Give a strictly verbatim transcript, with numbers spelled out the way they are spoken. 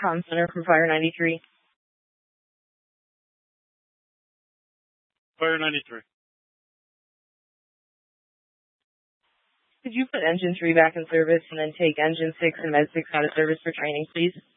comm center from Fire ninety-three. Fire ninety-three. Could you put engine three back in service and then take engine six and med six out of service for training, please?